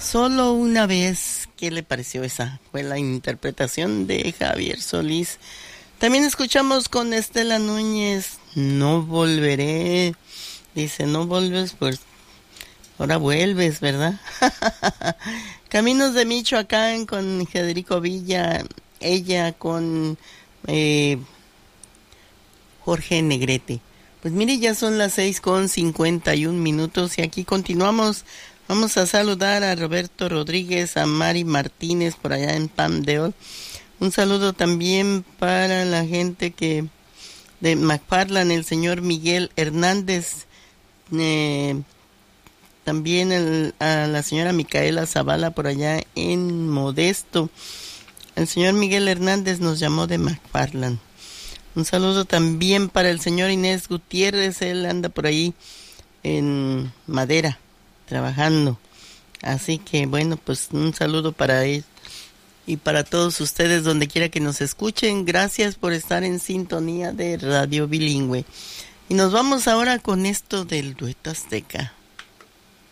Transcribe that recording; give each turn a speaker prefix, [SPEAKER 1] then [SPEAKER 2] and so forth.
[SPEAKER 1] Solo una vez. ¿Qué le pareció esa? Fue la interpretación de Javier Solís. También escuchamos con Estela Núñez, No volveré. Dice, no vuelves, pues ahora vuelves, ¿verdad? Caminos de Michoacán con Federico Villa, ella con Jorge Negrete. Pues mire, ya son las 6:51 y aquí continuamos. Vamos a saludar a Roberto Rodríguez, a Mari Martínez por allá en Pan de Ol. Un saludo también para la gente que de McFarland, el señor Miguel Hernández, también a la señora Micaela Zavala por allá en Modesto. El señor Miguel Hernández nos llamó de McFarland. Un saludo también para el señor Inés Gutiérrez, él anda por ahí en Madera, trabajando. Así que bueno, pues un saludo para él y para todos ustedes donde quiera que nos escuchen. Gracias por estar en sintonía de Radio Bilingüe. Y nos vamos ahora con esto del dueto azteca.